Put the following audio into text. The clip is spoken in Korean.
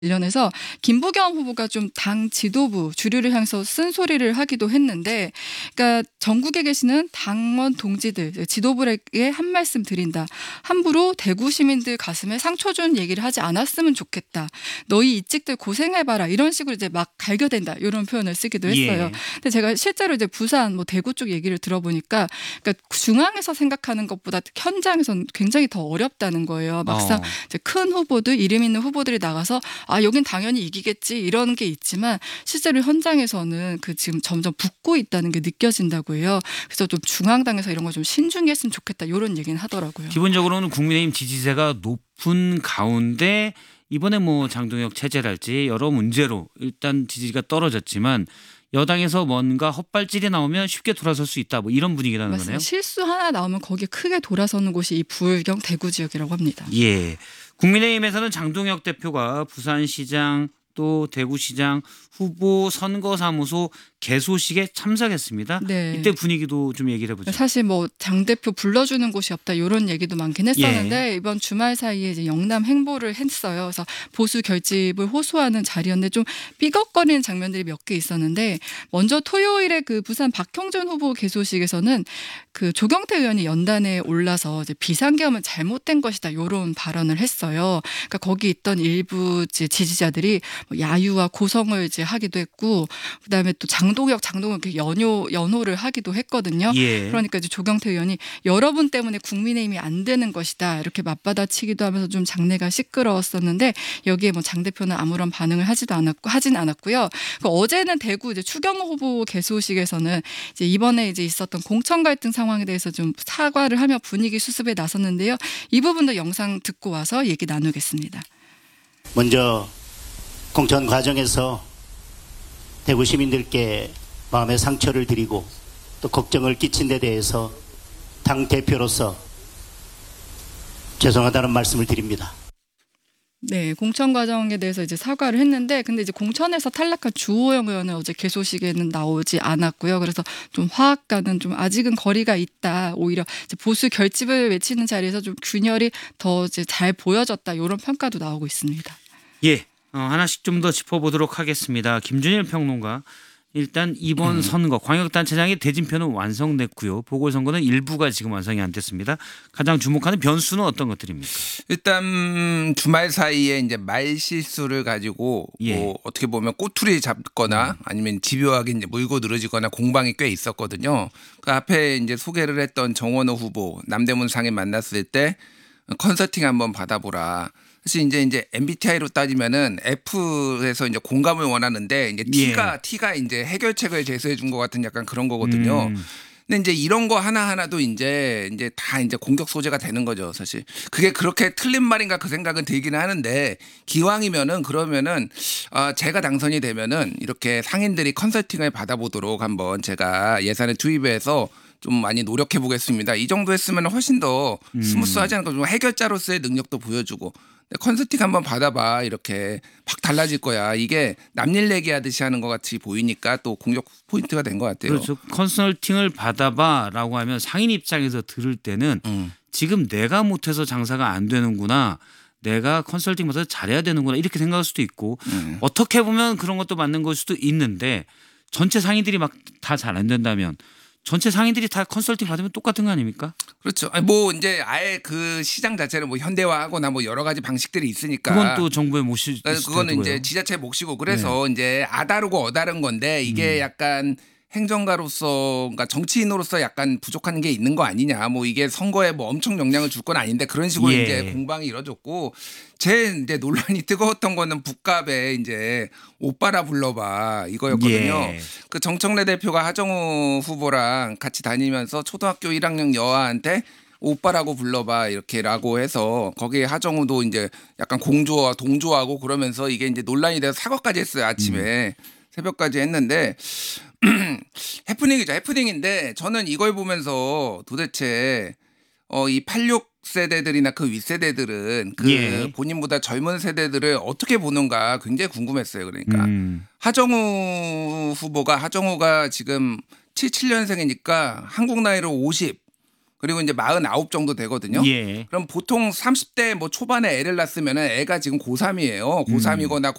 관련해서 김부겸 후보가 좀 당 지도부 주류를 향해서 쓴소리를 하기도 했는데, 그러니까 전국에 계시는 당원 동지들 지도부에게 한 말씀 드린다. 함부로 대구 시민들 가슴에 상처 준 얘기를 하지 않았으면 좋겠다. 너희 이직들 고생해봐라. 이런 식으로 이제 막 갈겨댄다. 이런 표현을 쓰기도 했어요. 예. 근데 제가 실제로 이제 부산 뭐 대구 쪽 얘기를 들어보니까, 그러니까 중앙에서 생각하는 것보다 현장에서는 굉장히 더 어렵다는 거예요. 막상 이제 큰 후보들, 이름 있는 후보들이 나가서 여긴 당연히 이기겠지 이런 게 있지만 실제로 현장에서는 그 지금 점점 붙고 있다는 게 느껴진다고 해요. 그래서 좀 중앙당에서 이런 거 좀 신중히 했으면 좋겠다 이런 얘기는 하더라고요. 기본적으로는 국민의힘 지지세가 높은 가운데 이번에 뭐 장동혁 체제랄지 여러 문제로 일단 지지가 떨어졌지만 여당에서 뭔가 헛발질이 나오면 쉽게 돌아설 수 있다. 뭐 이런 분위기라는 맞습니다. 거네요. 실수 하나 나오면 거기에 크게 돌아서는 곳이 이 부울경 대구 지역이라고 합니다. 예. 국민의힘에서는 장동혁 대표가 부산시장 또 대구시장 후보 선거사무소 개소식에 참석했습니다. 네. 이때 분위기도 좀 얘기를 해보죠. 사실 뭐 장 대표 불러주는 곳이 없다 이런 얘기도 많긴 했었는데 이번 주말 사이에 이제 영남 행보를 했어요. 그래서 보수 결집을 호소하는 자리였는데 좀 삐걱거리는 장면들이 몇 개 있었는데, 먼저 토요일에 그 부산 박형준 후보 개소식에서는 그 조경태 의원이 연단에 올라서 이제 비상계엄은 잘못된 것이다 이런 발언을 했어요. 그러니까 거기 있던 일부 지지자들이 뭐 야유와 고성을 이제 하기도 했고, 그다음에 또 장동혁 이렇게 연호를 하기도 했거든요. 예. 그러니까 이제 조경태 의원이 여러분 때문에 국민의힘이 안 되는 것이다 이렇게 맞받아치기도 하면서 좀 장내가 시끄러웠었는데, 여기에 뭐 장 대표는 아무런 반응을 하진 않았고요. 어제는 대구 이제 추경호 후보 개소식에서는 이제 이번에 이제 있었던 공천 갈등 상황에 대해서 좀 사과를 하며 분위기 수습에 나섰는데요. 이 부분도 영상 듣고 와서 얘기 나누겠습니다. 먼저 공천 과정에서 대구 시민들께 마음의 상처를 드리고 또 걱정을 끼친 데 대해서 당 대표로서 죄송하다는 말씀을 드립니다. 네, 공천 과정에 대해서 이제 사과를 했는데, 근데 이제 공천에서 탈락한 주호영 의원은 어제 개소식에는 나오지 않았고요. 그래서 좀 화학과는 좀 아직은 거리가 있다. 오히려 이제 보수 결집을 외치는 자리에서 좀 균열이 더 이제 잘 보여졌다. 이런 평가도 나오고 있습니다. 예. 하나씩 좀 더 짚어보도록 하겠습니다. 김준일 평론가. 일단 이번 선거 광역단체장의 대진표는 완성됐고요. 보궐선거는 일부가 지금 완성이 안 됐습니다. 가장 주목하는 변수는 어떤 것들입니까? 일단 주말 사이에 이제 말 실수를 가지고 뭐 어떻게 보면 꼬투리 잡거나 아니면 집요하게 이제 물고 늘어지거나 공방이 꽤 있었거든요. 그 앞에 이제 소개를 했던 정원호 후보 남대문 상에 만났을 때 컨설팅 한번 받아보라. 사실 이제 MBTI로 따지면은 F에서 이제 공감을 원하는데 이제 T가 이제 해결책을 제시해 준 것 같은 약간 그런 거거든요. 근데 이제 이런 거 하나하나도 이제 다 이제 공격 소재가 되는 거죠, 사실. 그게 그렇게 틀린 말인가 그 생각은 들기는 하는데, 기왕이면은 그러면은 제가 당선이 되면은 이렇게 상인들이 컨설팅을 받아보도록 한번 제가 예산을 투입해서 좀 많이 노력해 보겠습니다. 이 정도 했으면 훨씬 더 스무스하지 않을까. 좀 해결자로서의 능력도 보여주고, 컨설팅 한번 받아봐 이렇게 팍 달라질 거야. 이게 남일 얘기하듯이 하는 것 같이 보이니까 또 공격 포인트가 된 것 같아요. 그렇죠. 컨설팅을 받아봐라고 하면 상인 입장에서 들을 때는 지금 내가 못해서 장사가 안 되는구나. 내가 컨설팅 받아서 잘해야 되는구나 이렇게 생각할 수도 있고 어떻게 보면 그런 것도 맞는 걸 수도 있는데, 전체 상인들이 막 다 잘 안 된다면 전체 상인들이 다 컨설팅 받으면 똑같은 거 아닙니까? 그렇죠. 뭐 이제 아예 그 시장 자체를 뭐 현대화하거나 뭐 여러 가지 방식들이 있으니까 그건 또 정부의 몫이 그거는 이제 지자체 몫이고, 그래서 이제 아다르고 어다른 건데 이게 약간 행정가로서, 그러니까 정치인으로서 약간 부족한 게 있는 거 아니냐. 뭐 이게 선거에 뭐 엄청 영향을 줄 건 아닌데 그런 식으로 이제 공방이 이뤄졌고, 제 이제 논란이 뜨거웠던 거는 북갑에 이제 오빠라 불러봐 이거였거든요. 그 정청래 대표가 하정우 후보랑 같이 다니면서 초등학교 1학년 여아한테 오빠라고 불러봐 이렇게라고 해서 거기에 하정우도 이제 약간 동조하고 그러면서 이게 이제 논란이 돼서 사과까지 했어요. 아침에 새벽까지 했는데 해프닝이죠. 해프닝인데 저는 이걸 보면서 도대체 이 86 세대들이나 그 윗세대들은 그 본인보다 젊은 세대들을 어떻게 보는가 굉장히 궁금했어요. 그러니까 하정우가 지금 77년생이니까 한국 나이로 50. 그리고 이제 49 정도 되거든요. 예. 그럼 보통 30대 뭐 초반에 애를 낳았으면 애가 지금 고3이에요. 고3이거나